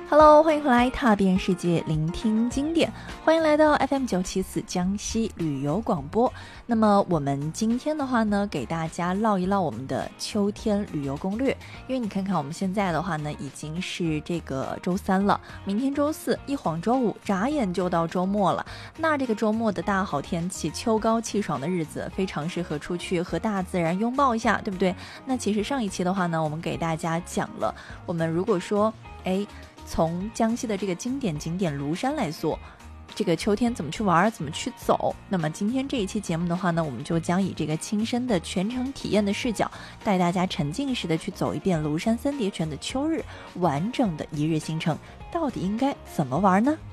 Hello， 欢迎回来踏遍世界，聆听经典。欢迎来到 FM974 江西旅游广播。那么我们今天的话呢，给大家唠一唠我们的秋天旅游攻略。因为你看看我们现在的话呢，已经是这个周三了，明天周四，一晃周五，眨眼就到周末了。那这个周末的大好天气，秋高气爽的日子，非常适合出去和大自然拥抱一下，对不对？那其实上一期的话呢，我们给大家讲了，我们如果说从江西的这个经典景点庐山来说，这个秋天怎么去玩，怎么去走。那么今天这一期节目的话呢，我们就将以这个亲身的全程体验的视角，带大家沉浸式的去走一遍庐山三叠泉的秋日完整的一日行程，到底应该怎么玩呢？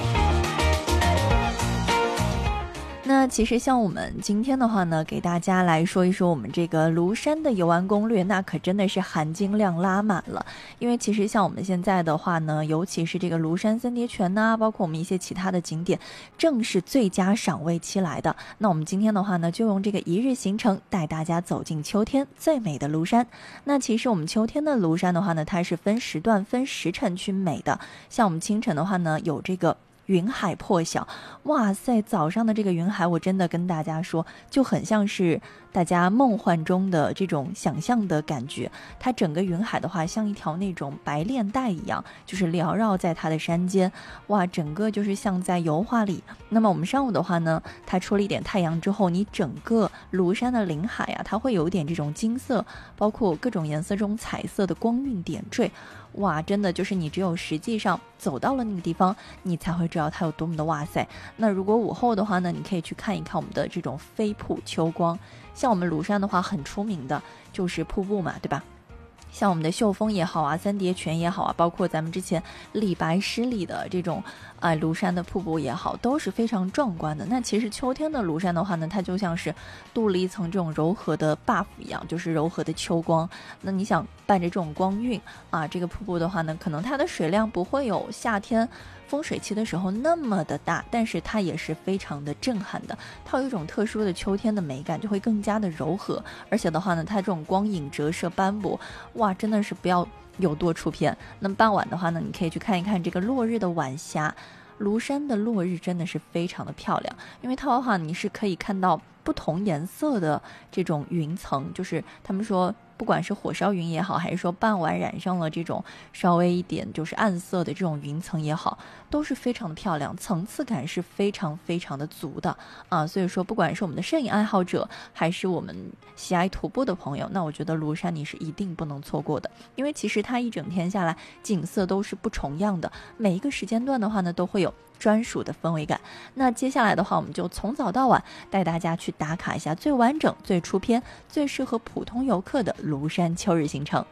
那其实像我们今天的话呢，给大家来说一说我们这个庐山的游玩攻略，那可真的是含金量拉满了。因为其实像我们现在的话呢，尤其是这个庐山三叠泉呐，包括我们一些其他的景点，正是最佳赏味期来的。那我们今天的话呢，就用这个一日行程带大家走进秋天最美的庐山。那其实我们秋天的庐山的话呢，它是分时段分时辰去美的。像我们清晨的话呢，有这个云海破晓，哇塞，早上的这个云海，我真的跟大家说，就很像是大家梦幻中的这种想象的感觉。它整个云海的话，像一条那种白链带一样，就是缭绕在它的山间，哇，整个就是像在油画里。那么我们上午的话呢，它出了一点太阳之后，你整个庐山的林海啊，它会有一点这种金色，包括各种颜色这种彩色的光晕点缀。哇，真的就是你只有实际上走到了那个地方，你才会知道它有多么的哇塞。那如果午后的话呢，你可以去看一看我们的这种飞瀑秋光。像我们庐山的话，很出名的就是瀑布嘛，对吧？像我们的秀峰也好啊，三叠泉也好啊，包括咱们之前李白诗里的这种庐山的瀑布也好，都是非常壮观的。那其实秋天的庐山的话呢，它就像是镀了一层这种柔和的 buff 一样，就是柔和的秋光。那你想伴着这种光晕啊，这个瀑布的话呢，可能它的水量不会有夏天风水期的时候那么的大，但是它也是非常的震撼的。它有一种特殊的秋天的美感，就会更加的柔和，而且的话呢，它这种光影折射斑驳，哇，真的是不要有多出片。那么傍晚的话呢，你可以去看一看这个落日的晚霞。庐山的落日真的是非常的漂亮，因为它的话你是可以看到不同颜色的这种云层，就是他们说不管是火烧云也好，还是说傍晚染上了这种稍微一点就是暗色的这种云层也好，都是非常的漂亮，层次感是非常非常的足的啊。所以说不管是我们的摄影爱好者，还是我们喜爱徒步的朋友，那我觉得庐山你是一定不能错过的。因为其实它一整天下来景色都是不重样的，每一个时间段的话呢，都会有专属的氛围感。那接下来的话，我们就从早到晚带大家去打卡一下最完整、最出片、最适合普通游客的庐山秋日行程。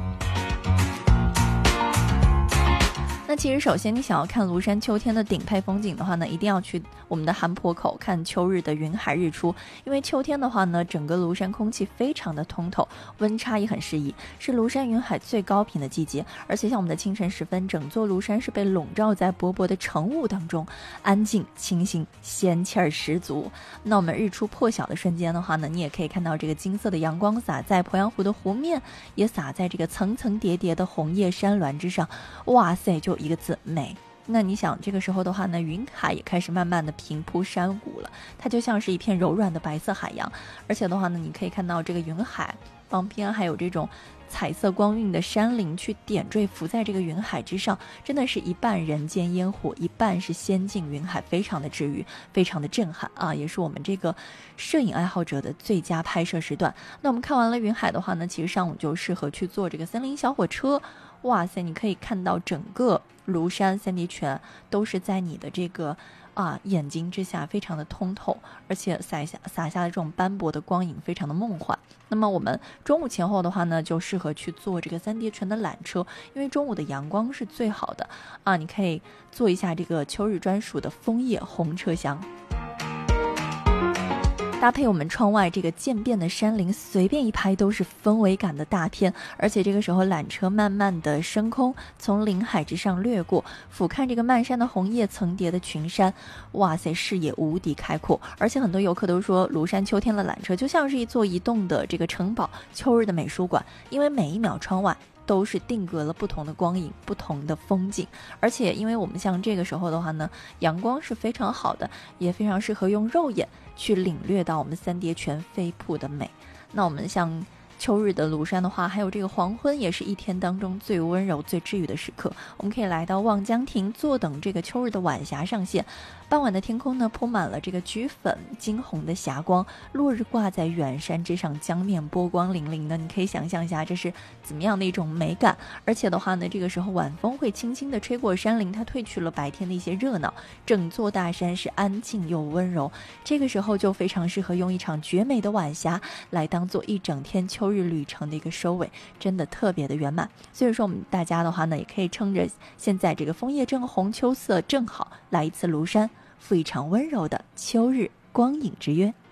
那其实首先你想要看庐山秋天的顶配风景的话呢，一定要去我们的韩坡口看秋日的云海日出。因为秋天的话呢，整个庐山空气非常的通透，温差也很适宜，是庐山云海最高频的季节。而且像我们的清晨时分，整座庐山是被笼罩在薄薄的晨雾当中，安静清新，仙气儿十足。那我们日出破晓的瞬间的话呢，你也可以看到这个金色的阳光洒在鄱阳湖的湖面，也洒在这个层层叠叠的红叶山峦之上，哇塞，就一个字美。那你想这个时候的话呢，云海也开始慢慢的平铺山谷了，它就像是一片柔软的白色海洋。而且的话呢，你可以看到这个云海旁边还有这种彩色光晕的山林去点缀浮在这个云海之上，真的是一半人间烟火，一半是仙境云海，非常的治愈，非常的震撼啊！也是我们这个摄影爱好者的最佳拍摄时段。那我们看完了云海的话呢，其实上午就适合去坐这个森林小火车。哇塞，你可以看到整个庐山三叠泉都是在你的这个眼睛之下非常的通透，而且洒下的这种斑驳的光影非常的梦幻。那么我们中午前后的话呢，就适合去坐这个三叠泉的缆车，因为中午的阳光是最好的啊，你可以坐一下这个秋日专属的枫叶红车厢。搭配我们窗外这个渐变的山林，随便一拍都是氛围感的大片。而且这个时候缆车慢慢的升空，从林海之上掠过，俯瞰这个漫山的红叶层叠的群山，哇塞，视野无敌开阔。而且很多游客都说，庐山秋天的缆车就像是一座移动的这个城堡，秋日的美术馆，因为每一秒窗外都是定格了不同的光影、不同的风景。而且因为我们像这个时候的话呢，阳光是非常好的，也非常适合用肉眼去领略到我们三叠泉飞瀑的美。那我们像秋日的庐山的话，还有这个黄昏，也是一天当中最温柔最治愈的时刻。我们可以来到望江亭坐等这个秋日的晚霞上线。傍晚的天空呢，铺满了这个橘粉金红的霞光，落日挂在远山之上，江面波光粼粼的，你可以想象一下这是怎么样的一种美感。而且的话呢，这个时候晚风会轻轻地吹过山林，它褪去了白天的一些热闹，整座大山是安静又温柔。这个时候就非常适合用一场绝美的晚霞来当做一整天秋日旅程的一个收尾，真的特别的圆满。所以说我们大家的话呢，也可以趁着现在这个枫叶正红，秋色正好，来一次庐山，赴一场温柔的秋日光影之约。